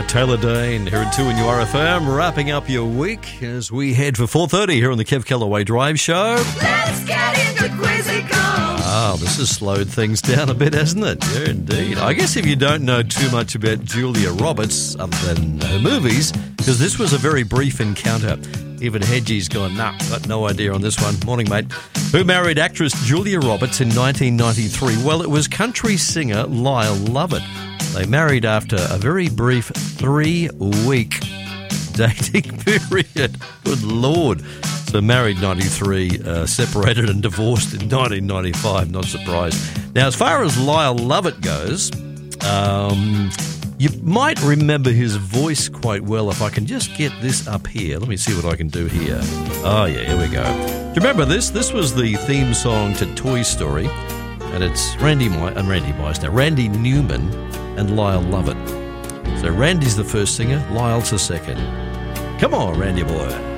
Taylor Dane here at 2 in your RFM, wrapping up your week as we head for 4:30 here on the Kev Callaway Drive Show. Let's get into Quizzical. Oh, this has slowed things down a bit, hasn't it? Yeah, indeed. I guess if you don't know too much about Julia Roberts, other than her movies, because this was a very brief encounter. Even Hedgie's gone, got no idea on this one. Morning, mate. Who married actress Julia Roberts in 1993? Well, it was country singer Lyle Lovett. They married after a very brief 3-week dating period. Good Lord. So married 93, separated and divorced in 1995. Not surprised. Now, as far as Lyle Lovett goes, you might remember his voice quite well if I can just get this up here. Let me see what I can do here. Oh, yeah, here we go. Do you remember this? This was the theme song to Toy Story, and it's Randy Newman and Lyle Lovett. So Randy's the first singer, Lyle's the second. Come on, Randy boy.